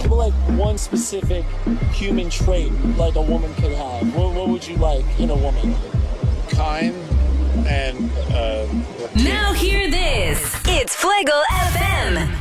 give like one specific human trait like a woman could have. What would you like in a woman? Kind and Now hear this. It's Fuego FM.